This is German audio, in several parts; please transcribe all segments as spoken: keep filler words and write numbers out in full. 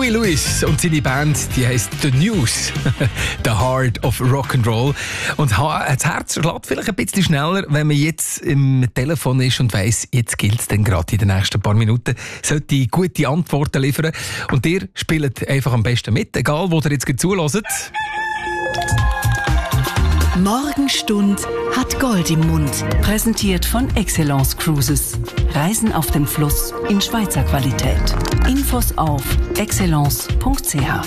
Lewis und seine Band, die heisst The News, The Heart of Rock'n'Roll. Und das Herz schlägt vielleicht ein bisschen schneller, wenn man jetzt im Telefon ist und weiss, jetzt gilt es dann gerade in den nächsten paar Minuten, sollte gute Antworten liefern. Und ihr spielt einfach am besten mit, egal wo ihr jetzt zuhört. Morgenstund hat Gold im Mund. Präsentiert von Excellence Cruises. Reisen auf dem Fluss in Schweizer Qualität. Infos auf excellence punkt c h.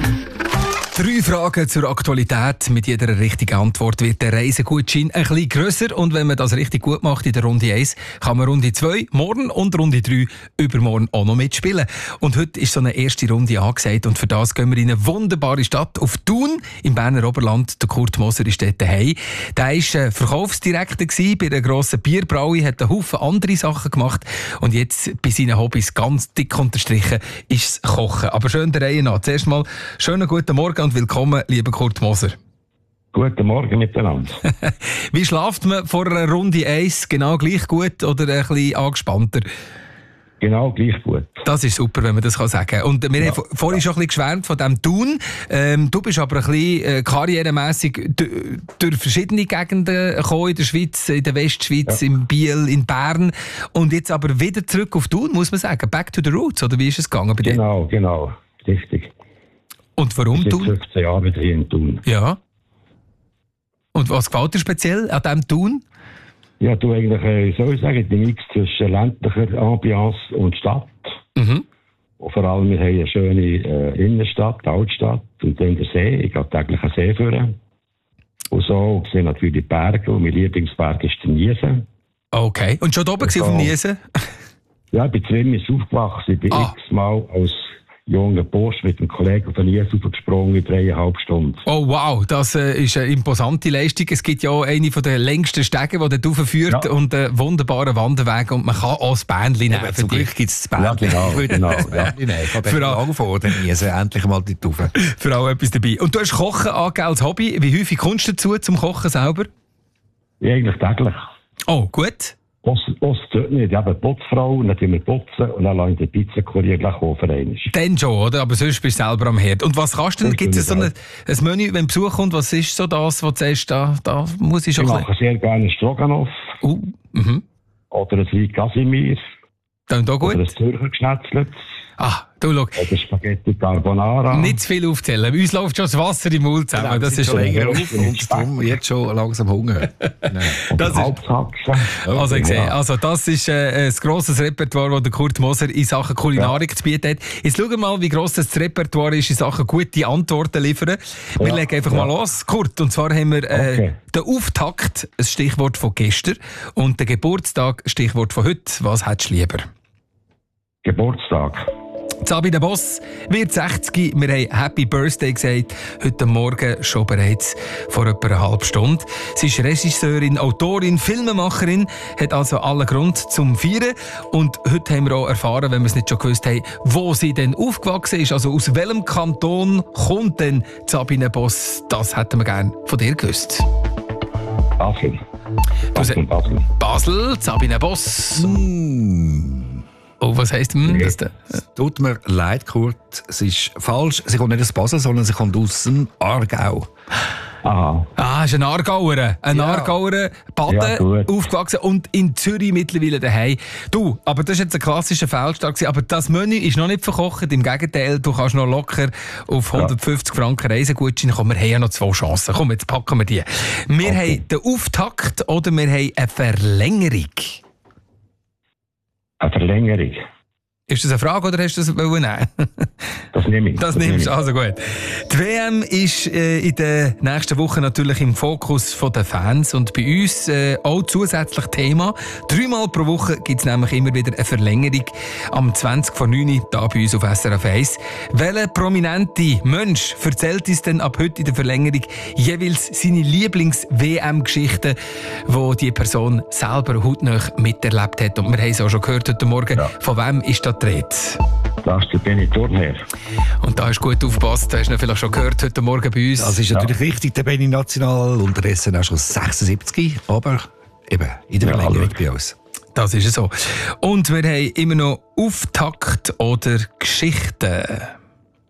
Drei Fragen zur Aktualität. Mit jeder richtigen Antwort wird der Reisegutschein ein bisschen grösser. Und wenn man das richtig gut macht in der Runde eins, kann man Runde zwei morgen und Runde drei übermorgen auch noch mitspielen. Und heute ist so eine erste Runde angesagt. Und für das gehen wir in eine wunderbare Stadt auf Thun im Berner Oberland. Der Kurt Moser ist dort daheim. Der war Verkaufsdirektor bei einer grossen Bierbraui, hat einen Haufen andere Sachen gemacht. Und jetzt bei seinen Hobbys ganz dick unterstrichen ist das Kochen. Aber schön der Reihe nach. Zuerst mal schönen guten Morgen und willkommen, lieber Kurt Moser. Guten Morgen miteinander. Wie schläft man vor einer Runde eins? Genau gleich gut oder ein bisschen angespannter? Genau gleich gut. Das ist super, wenn man das sagen kann. Und wir ja. haben vorhin schon ein bisschen geschwärmt von diesem Thun. Ähm, du bist aber ein bisschen äh, karrieremässig d- durch verschiedene Gegenden gekommen in der Schweiz, in der Westschweiz, ja. in Biel, in Bern. Und jetzt aber wieder zurück auf Thun, muss man sagen. Back to the roots, oder wie ist es gegangen bei dir? Genau, genau. Richtig. Und warum Thun? fünfzehn Jahre wieder hier in Thun. Ja. Und was gefällt dir speziell an diesem Thun? Ja, du eigentlich, äh, soll ich sagen, den Mix zwischen ländlicher Ambiance und Stadt. Mhm. Und vor allem, wir haben eine schöne äh, Innenstadt, Altstadt und dann der See. Ich gehe täglich einen See führen. Und so sehen natürlich die Berge. Und mein Lieblingsberg ist der Niesen. Okay. Und schon da oben so, auf dem Niesen? Ja, ich bin zu Wimmis aufgewachsen. Ich bin ah. x-mal als junger Bursch mit einem Kollegen auf den Niesen aufgesprungen in dreieinhalb Stunden. Oh wow, das äh, ist eine imposante Leistung. Es gibt ja auch eine der längsten Stege, die dort raufführt, ja. und einen wunderbaren Wanderweg. Und man kann auch das Bändchen nehmen. Ja, zum Glück gibt es das Bändchen. Ja, genau. genau das Bändchen nehmen. Ich habe lange vor den Niesen endlich mal die Taufe. Für alle etwas dabei. Und du hast Kochen angegeben als Hobby. Wie häufig kommst du dazu zum Kochen selber? Ja, eigentlich täglich. Oh, gut. Ost dort nicht. Ich habe eine Putzfrau und dann tun wir putzen und dann lasse ich den Pizzakurier gleich kaufen. Dann schon, oder? Aber sonst bist du selber am Herd. Und was kannst du denn? Gibt es so ein, ein Menü, wenn Besuch kommt? Was ist so das, was du sagst, da, da muss ich schon... Ich mache sehr gerne Stroganoff. Uh, mhm. Oder ein Wein Casimir. Dann da gut. Oder ein Zürcher Geschnetzlet. Ah, du schau. Oder Spaghetti Carbonara. Nicht zu viel aufzählen. Uns läuft schon das Wasser im Mund zusammen. Genau, das ist schon länger auf und darum jetzt schon langsam Hunger. Das ist, also, ich sehe, also das ist äh, ein grosses Repertoire, das der Kurt Moser in Sachen Kulinarik ja. zu bieten hat. Jetzt schauen wir mal, wie gross das Repertoire ist in Sachen gute Antworten liefern. Wir ja. legen einfach ja. mal los, Kurt. Und zwar haben wir äh, okay. den Auftakt, ein Stichwort von gestern, und den Geburtstag, Stichwort von heute. Was hättest du lieber? Geburtstag. Sabine Boss wird sechzig. Wir haben Happy Birthday gesagt, heute Morgen schon bereits vor etwa einer halben Stunde. Sie ist Regisseurin, Autorin, Filmemacherin, hat also allen Grund zum Feiern. Und heute haben wir auch erfahren, wenn wir es nicht schon gewusst haben, wo sie denn aufgewachsen ist. Also aus welchem Kanton kommt denn Sabine Boss? Das hätten wir gerne von dir gewusst. Basel. Basel, Basel. Basel, Sabine Boss. Mm. Oh, was heisst hm, das denn? Es tut mir leid, Kurt. Es ist falsch. Sie kommt nicht aus Basel, sondern sie kommt aus dem Aargau. Aha. Ah, ist ein Aargauer. Ein ja. Aargauer, Baden, ja, aufgewachsen und in Zürich mittlerweile daheim. Du, aber das war jetzt ein klassischer Fehlstart. Aber das Menü ist noch nicht verkocht. Im Gegenteil, du kannst noch locker auf hundertfünfzig ja. Franken Reisegutschein kommen. Wir haben ja noch zwei Chancen. Komm, jetzt packen wir die. Wir okay. haben den Auftakt oder wir haben eine Verlängerung. Eine Verlängerung. Ist das eine Frage oder hast du das nehmen? Das nehme ich. Das, das nimmst du, also gut. Die W M ist äh, in den nächsten Wochen natürlich im Fokus der Fans und bei uns äh, auch zusätzlich Thema. Dreimal pro Woche gibt es nämlich immer wieder eine Verlängerung am zwanzig vor neun hier bei uns auf S R F eins. Welcher prominente Mensch erzählt uns denn ab heute in der Verlängerung jeweils seine Lieblings-W M-Geschichten, die die Person selber hautnah miterlebt hat? Und wir haben es auch schon gehört heute Morgen. Ja. Von wem ist das dreht? Das ist der Benny Thurnherr. Und da hast du gut aufgepasst, da hast du vielleicht schon gehört heute Morgen bei uns. Das ist natürlich ja. richtig, der Benny National, unterdessen auch schon sechsundsiebzig, aber eben in der Verlängerung ja, bei uns. Das ist so. Und wir haben immer noch Auftakt oder Geschichten.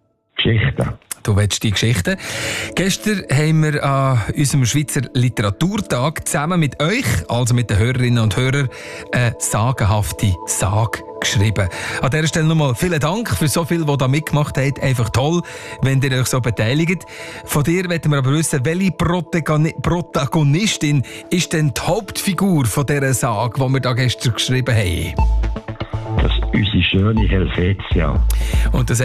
Geschichten. Du willst die Geschichten. Gestern haben wir an unserem Schweizer Literaturtag zusammen mit euch, also mit den Hörerinnen und Hörern, eine sagenhafte Sage geschrieben. An dieser Stelle nochmal vielen Dank für so viel, die da mitgemacht haben. Einfach toll, wenn ihr euch so beteiligt. Von dir wollen wir aber wissen, welche Protagoni- Protagonistin ist denn die Hauptfigur von dieser Sage, die wir da gestern geschrieben haben? Das ist unsere schöne Helvetia. Und das